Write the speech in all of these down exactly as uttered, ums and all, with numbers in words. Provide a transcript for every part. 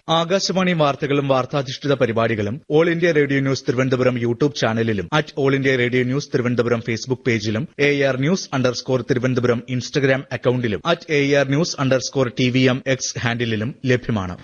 ആകാശവാണി വാർത്തകളും വാർത്താധിഷ്ഠിത പരിപാടികളും all India radio news Thiruvananthapuram YouTube ചാനലിലും at all India radio news Thiruvananthapuram Facebook പേജിലും A R news underscore Thiruvananthapuram Instagram അക്കൌണ്ടിലും at A R news underscore T V M X ഹാൻഡിലും ലഭ്യമാണ്.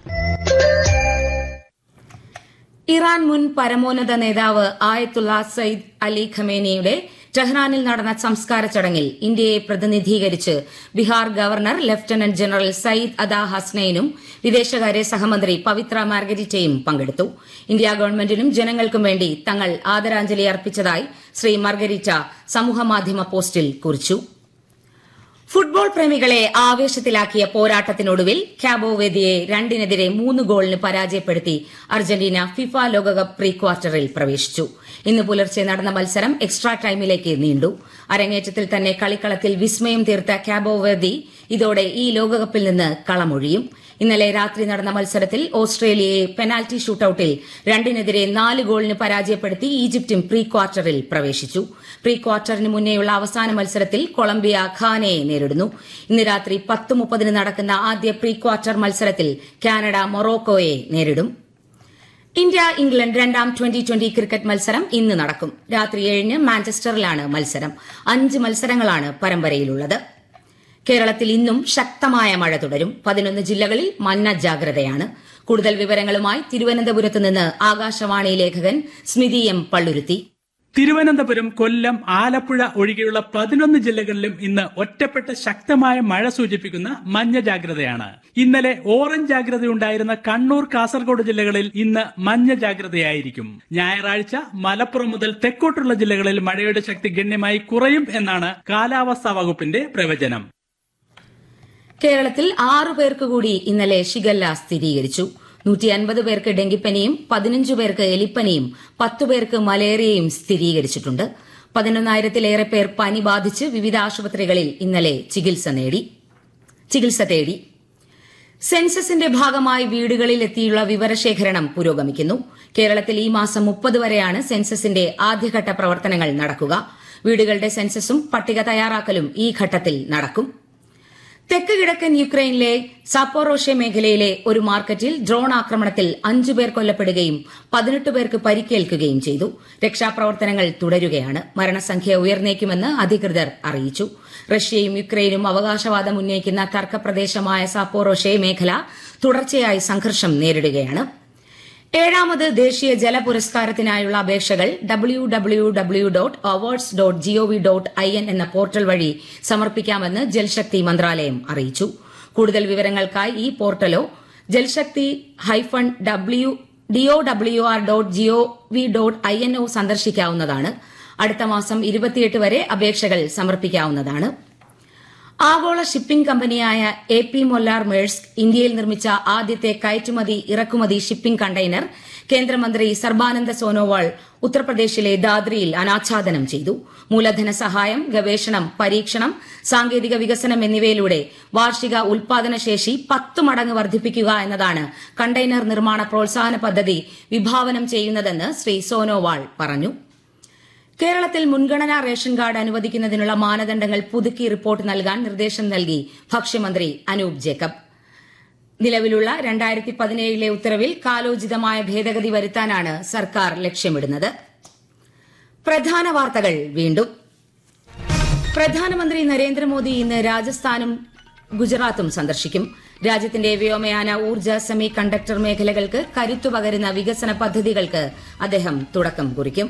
Iran മുൻ പരമോന്നത നേതാവ് ആയത്തുള്ള സയ്യിദ് അലി ഖമേനിയുടെ ടെഹ്റാനിൽ നടന്ന സംസ്കാര ചടങ്ങിൽ ഇന്ത്യയെ പ്രതിനിധീകരിച്ച് Bihar governor lieutenant general Sayyid അദാ ഹസ്നൈനും വിദേശകാര്യ സഹമന്ത്രി പവിത്ര മാർഗരിറ്റയും പങ്കെടുത്തു. ഇന്ത്യ ഗവൺമെന്റിനും ജനങ്ങൾക്കും വേണ്ടി തങ്ങൾ ആദരാഞ്ജലി അർപ്പിച്ചതായി ശ്രീ മാർഗരിറ്റ സമൂഹമാധ്യമ പോസ്റ്റിൽ കുറിച്ചു. ഫുട്ബോൾ പ്രേമികളെ ആവേശത്തിലാക്കിയ പോരാട്ടത്തിനൊടുവിൽ ക്യാബോവേദിയെ രണ്ടിനെതിരെ മൂന്ന് ഗോളിന് പരാജയപ്പെടുത്തി അർജന്റീന ഫിഫ ലോകകപ്പ് പ്രീ ക്വാർട്ടറിൽ പ്രവേശിച്ചു. ഇന്ന് പുലർച്ചെ നടന്ന മത്സരം എക്സ്ട്രാ ടൈമിലേക്ക് നീണ്ടു. അരങ്ങേറ്റത്തിൽ തന്നെ കളിക്കളത്തിൽ വിസ്മയം തീർത്ത ക്യാബോവേദി ഇതോടെ ഈ ലോകകപ്പിൽ നിന്ന് കളമൊഴിയും. ഇന്നലെ രാത്രി നടന്ന മത്സരത്തിൽ ഓസ്ട്രേലിയയെ പെനാൽറ്റി ഷൂട്ടൌട്ടിൽ രണ്ടിനെതിരെ നാല് ഗോളിന് പരാജയപ്പെടുത്തി ഈജിപ്തും പ്രീ ക്വാർട്ടറിൽ പ്രവേശിച്ചു. പ്രീ ക്വാർട്ടറിന് മുന്നേയുള്ള അവസാന മത്സരത്തിൽ കൊളംബിയ ഘാനയെ നേരിടുന്നു. ഇന്ന് രാത്രി പത്ത് മുപ്പതിന് നടക്കുന്ന ആദ്യ പ്രീ ക്വാർട്ടർ മത്സരത്തിൽ കാനഡ മൊറോക്കോയെ നേരിടും. ഇന്ത്യ ഇംഗ്ലണ്ട് രണ്ടാം ട്വന്റി ട്വന്റി ക്രിക്കറ്റ് മത്സരം ഇന്ന് നടക്കും. രാത്രി ഏഴിന് മാഞ്ചസ്റ്ററിലാണ് മത്സരം. അഞ്ച് മത്സരങ്ങളാണ് പരമ്പരയിലുള്ളത്. കേരളത്തിൽ ഇന്നും ശക്തമായ മഴ തുടരും. പതിനൊന്ന് ജില്ലകളിൽ മഞ്ഞ ജാഗ്രതയാണ്. കൂടുതൽ വിവരങ്ങളുമായി തിരുവനന്തപുരത്ത് നിന്ന് ആകാശവാണി ലേഖകൻ സ്മിതി എം പള്ളുരുത്തി. തിരുവനന്തപുരം, കൊല്ലം, ആലപ്പുഴ ഒഴികെയുള്ള പതിനൊന്ന് ജില്ലകളിലും ഇന്ന് ഒറ്റപ്പെട്ട ശക്തമായ മഴ സൂചിപ്പിക്കുന്ന മഞ്ഞ ജാഗ്രതയാണ്. ഇന്നലെ ഓറഞ്ച് ജാഗ്രതയുണ്ടായിരുന്ന കണ്ണൂർ, കാസർഗോഡ് ജില്ലകളിൽ ഇന്ന് മഞ്ഞ ജാഗ്രതയായിരിക്കും. ഞായറാഴ്ച മലപ്പുറം മുതൽ തെക്കോട്ടുള്ള ജില്ലകളിൽ മഴയുടെ ശക്തി ഗണ്യമായി കുറയും എന്നാണ് കാലാവസ്ഥാ വകുപ്പിന്റെ പ്രവചനം. കേരളത്തിൽ ആറു പേർക്ക് കൂടി ഇന്നലെ ഷിഗല്ല സ്ഥിരീകരിച്ചു. നൂറ്റി അൻപത് പേർക്ക് ഡെങ്കിപ്പനിയും പതിനഞ്ച് പേർക്ക് എലിപ്പനിയും പത്തു പേർക്ക് മലേറിയയും സ്ഥിരീകരിച്ചിട്ടുണ്ട്. പതിനൊന്നായിരത്തിലേറെ പേർ പനി ബാധിച്ച് വിവിധ ആശുപത്രികളിൽ ഇന്നലെ ചികിത്സ തേടി. സെൻസസിന്റെ ഭാഗമായി വീടുകളിൽ എത്തിയുള്ള വിവരശേഖരണം പുരോഗമിക്കുന്നു. കേരളത്തിൽ ഈ മാസം മുപ്പത് വരെയാണ് സെൻസസിന്റെ ആദ്യഘട്ട പ്രവർത്തനങ്ങൾ നടക്കുക. വീടുകളുടെ സെൻസസും പട്ടിക തയ്യാറാക്കലും ഈ ഘട്ടത്തിൽ നടക്കും. തെക്ക് കിഴക്കൻ യുക്രൈനിലെ സാപ്പോറോഷെ മേഖലയിലെ ഒരു മാർക്കറ്റിൽ ഡ്രോൺ ആക്രമണത്തിൽ അഞ്ചു പേർ കൊല്ലപ്പെടുകയും പതിനെട്ട് പേർക്ക് പരിക്കേൽക്കുകയും ചെയ്തു. രക്ഷാപ്രവർത്തനങ്ങൾ തുടരുകയാണ്. മരണസംഖ്യ ഉയർന്നേക്കുമെന്ന് അധികൃതർ അറിയിച്ചു. റഷ്യയും യുക്രൈനും അവകാശവാദം ഉന്നയിക്കുന്ന തർക്കപ്രദേശമായ സാപ്പോറോഷെ മേഖല തുടർച്ചയായി സംഘർഷം നേരിടുകയാണ്. ഏഴാമത് ദേശീയ ജല പുരസ്കാരത്തിനായുള്ള അപേക്ഷകൾ W W W dot awards dot G O V dot I N എന്ന പോർട്ടൽ വഴി സമർപ്പിക്കാമെന്ന് ജൽശക്തി മന്ത്രാലയം അറിയിച്ചു. കൂടുതൽ വിവരങ്ങൾക്കായി ഈ പോർട്ടലോ Jal Shakti hyphen W DO W R dot G O V dot I N O സന്ദർശിക്കാവുന്നതാണ്. അടുത്ത മാസം ഇരുപത്തിയെട്ട് വരെ അപേക്ഷകൾ സമർപ്പിക്കാവുന്നതാണ്. ആഗോള ഷിപ്പിംഗ് കമ്പനിയായ എ പി മൊല്ലാർ മേഴ്സ്ക് ഇന്ത്യയിൽ നിർമ്മിച്ച ആദ്യത്തെ കയറ്റുമതി ഇറക്കുമതി ഷിപ്പിംഗ് കണ്ടെയ്നർ കേന്ദ്രമന്ത്രി സർബാനന്ദ സോനോവാൾ ഉത്തർപ്രദേശിലെ ദാദ്രിയിൽ അനാച്ഛാദനം ചെയ്തു. മൂലധന സഹായം, ഗവേഷണം, പരീക്ഷണം, സാങ്കേതിക വികസനം എന്നിവയിലൂടെ വാർഷിക ഉൽപാദനശേഷി പത്ത് മടങ്ങ് വർദ്ധിപ്പിക്കുക എന്നതാണ് കണ്ടെയ്നർ നിർമ്മാണ പ്രോത്സാഹന പദ്ധതി വിഭാവനം ചെയ്യുന്നതെന്ന് ശ്രീ സോനോവാൾ പറഞ്ഞു. കേരളത്തിൽ മുൻഗണനാ റേഷൻ കാർഡ് അനുവദിക്കുന്നതിനുള്ള മാനദണ്ഡങ്ങൾ പുതുക്കി റിപ്പോർട്ട് നൽകാൻ നിർദ്ദേശം നൽകി ഭക്ഷ്യമന്ത്രി അനൂപ് ജേക്കബ്. നിലവിലുള്ള രണ്ടായിരത്തി പതിനേഴിലെ ഉത്തരവിൽ കാലോചിതമായ ഭേദഗതി വരുത്താനാണ് സർക്കാർ ലക്ഷ്യമിടുന്നത്. പ്രധാന വാർത്തകൾ വീണ്ടും. പ്രധാനമന്ത്രി നരേന്ദ്രമോദി ഇന്ന് രാജസ്ഥാനും ഗുജറാത്തും സന്ദർശിക്കും. രാജ്യത്തിന്റെ വ്യോമയാന, ഊർജ്ജ, സെമി കണ്ടക്ടർ മേഖലകൾക്ക് കരുത്തുപകരുന്ന വികസന പദ്ധതികൾക്ക് അദ്ദേഹം തുടക്കം കുറിക്കും.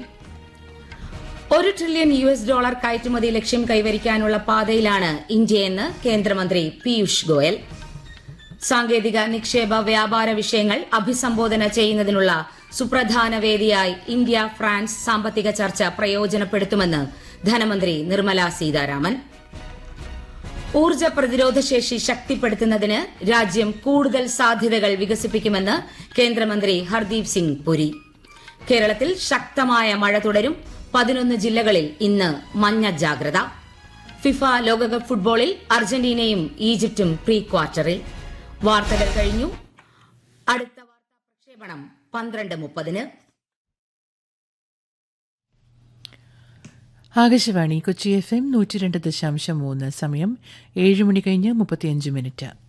ഒരു ട്രില്യൺ യു എസ് ഡോളർ കയറ്റുമതി ലക്ഷ്യം കൈവരിക്കാനുള്ള പാതയിലാണ് ഇന്ത്യയെന്ന് കേന്ദ്രമന്ത്രി പീയൂഷ് ഗോയൽ. സാങ്കേതിക, നിക്ഷേപ, വ്യാപാര വിഷയങ്ങൾ അഭിസംബോധന ചെയ്യുന്നതിനുള്ള സുപ്രധാന വേദിയായി ഇന്ത്യ ഫ്രാൻസ് സാമ്പത്തിക ചർച്ച പ്രയോജനപ്പെടുത്തുമെന്ന് ധനമന്ത്രി നിർമ്മല സീതാരാമൻ. ഊർജ്ജ പ്രതിരോധശേഷി ശക്തിപ്പെടുത്തുന്നതിന് രാജ്യം കൂടുതൽ സാധ്യതകൾ വികസിപ്പിക്കുമെന്ന് കേന്ദ്രമന്ത്രി ഹർദീപ് സിംഗ് പുരി. കേരളത്തിൽ ശക്തമായ മഴ തുടരും. പതിനൊന്ന് ജില്ലകളിൽ ഇന്ന് മഞ്ഞ ജാഗ്രത. ഫിഫ ലോകകപ്പ് ഫുട്ബോളിൽ അർജന്റീനയും ഈജിപ്തും പ്രീ ക്വാർട്ടറിൽ. വാർത്തകൾ കഴിഞ്ഞു. അടുത്ത വാർത്താ പ്രക്ഷേപണം പന്ത്രണ്ട് മുപ്പതിന്. ആകാശവാണി കൊച്ചി എഫ് എം നൂറ്റി രണ്ട് ദശാംശം മൂന്ന്. സമയം ഏഴ് മണി കഴിഞ്ഞ് മുപ്പത്തിയഞ്ച് മിനിറ്റ്.